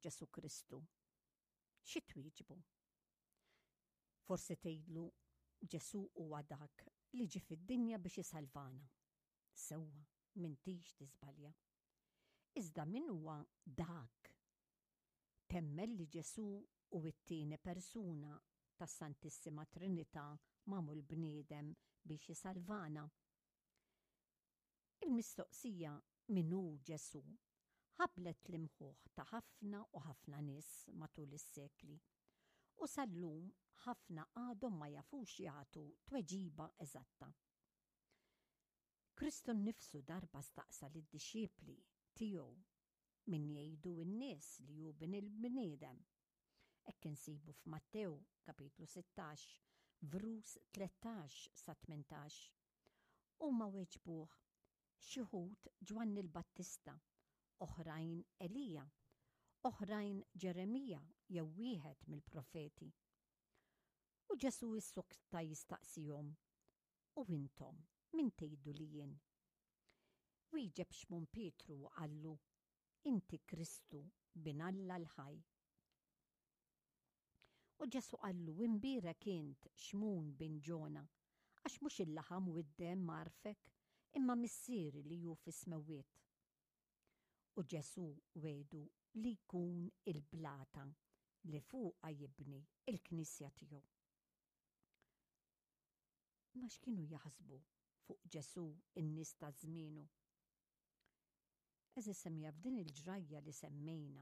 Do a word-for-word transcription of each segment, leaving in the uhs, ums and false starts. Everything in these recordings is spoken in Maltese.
Ġesu Kristu. Xi twieġbu? Forsi tgħidlu Ġesu huwa dak li ġie fid-dinja biex isalvana. Sewwa, m'intix tiżbalja. Iżda min huwa dak? Temmel li Ġesu u t-tieni persuna tas-Santissima Trinità magħmul bniedem biex isalvana. Il-mistoqsija min hu Ġesu ħabblet l-imħuħ ta' ħafna u ħafna nies matul is-sekli u sal-lum ħafna għadhom ma jafux jagħtu tweġiba eżatta. Kristu nnifsu darba staqsa lid-dixxiepli tiegħu min jgħidu n-nies li hu bin il-bniedem. Hekk insibu f'Mattew kapitlu sittax, vrus tletax sa tmintax. Huma weġbuh xi wħud Ġwanni l-Battista, oħrajn Elija, oħrajn Ġeremija jew wieħed mill-profeti. U Ġesu s-sokta jistaqsihom, u intom min tgħidu li jien? Wieġeb Xmon Pietru u qallu, inti Kristu bin Alla l-ħaj. U Ġesu qallu, imbierek int Xmun bin Ġona, għax mhux il-laħam u d-dem marfek, imma missieri li hu fis-smewwiet. U Ġesu wedu li jkun il-blata li fuqha jibni il-Knisja tiegħu. Ma x'kienu jaħsbu fuq Ġesu in-nies ta' żmienu? Eżis semmija f'din il-ġrajja li semmejna.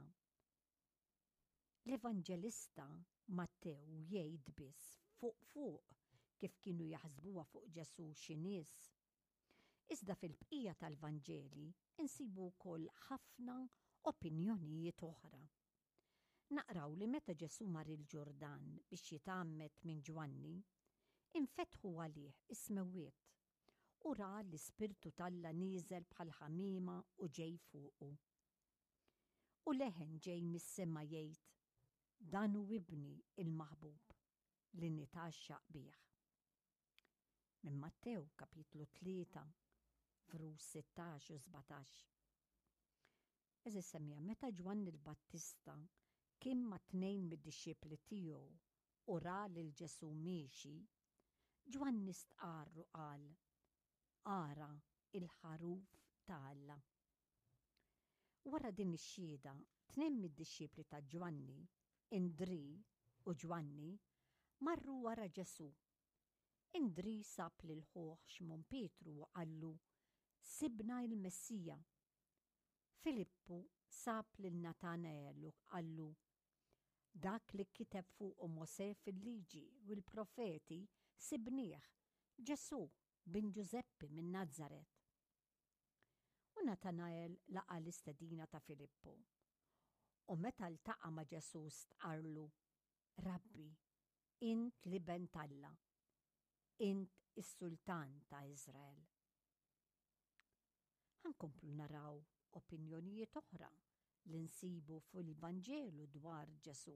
L-Evanġelista Mattew jgħid biss fuq fuq kif kienu jaħsbuha fuq Ġesu xi nies. Iżda fil-bqija tal-Vanġeli insibu wkoll ħafna opinjonijiet oħra. Naqraw li meta Ġesu mar il-Ġordan biex jitgħammed minn Ġwanni, infetħu għalih is-smewwiet u ra l-Ispirtu t'Alla nieżel bħal ħamiema u ġej fuqu. U leħen ġej mis-sema jgħid, dan hu ibni il-maħbub li nitaxxaq bih. Minn Mattew kapitlu tlieta, vrus sittax u sbatax. Eżis semmija meta Ġwanni l-Battista kien ma' tnejn mid-dixxiepli tiegħu u ra lil Ġesu miexi, Ġwanni stqarr u qal, ara il-ħaruf ta' Alla. Wara din ix-xhieda, tnejn mid-dixxiepli ta' Ġwanni, Indri u Ġwanni, marru wara Ġesu. Indri sab lil ħuħ Xmon Pietru u qallu, sibna il-Messija. Filippu sab lil Natanael u qallu, dak li kiteb fuqu Mosè fil-liġi u l-profeti sibnieh, Ġesu bin Ġuseppi minn Nażaret. U Natanael laqa l-istedina ta' Filippu. U meta ltaqa' ma' Ġesu stqarlu, Rabbi, int l-iben t'Alla, int is-Sultan ta' Iżrael. Ħankomplu naraw opinjonijiet oħra li nsibu fil-Vanġelu dwar Ġesu.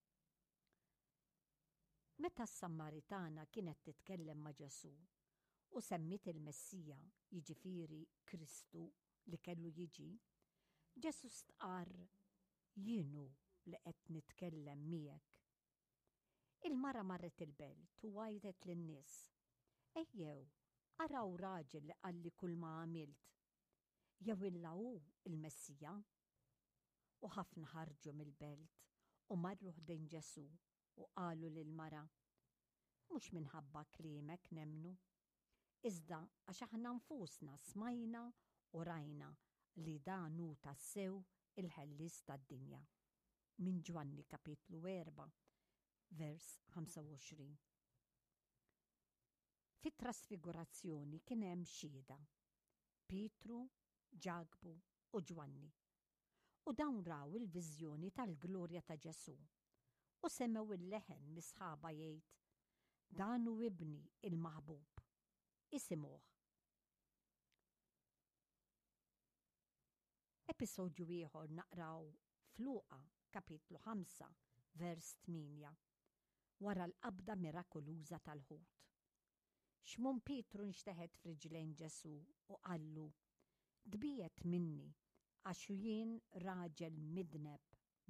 Meta s-Sammaritana kienet titkellem ma' Ġesu u semmit il-Messija, jiġifieri Kristu li kellu jiġi, Ġesu stqarr, jienu li qed nitkellem miegħek. Il-mara marret il-belt u għajdet lin-nies, ejjew, araw raġel li qalli kull ma għamilt. Jew illa hu il-Messija? U ħafna ħarġu mill-belt u marru ħdejn Ġesu u qalu lil-mara, mhux minħabba kliemek nemnu, iżda għax aħna nfusna smajna u rajna li dan hu tassew il-ħellis tad-dinja. Minn Ġwanni kapitlu erba', vers ħamsa u għoxrin. Fit-trasfigurazzjoni kien hemm xhieda, Pietru, Ġakbu u Ġwanni. U dawn raw il-viżjoni tal-glorja ta' Ġesu u semmew il-leħen mis-sħaba jgħid, dan hu ibni il-maħbub, isimuh. Episodju ieħor naqraw f'Luqa kapitlu ħamsa, vers tminja, wara l-qabda mirakoluża tal-ħut. Xmon Pietru nxteħed f'riġlejn Ġesu u qallu, dbiet minni għax jien raġel midneb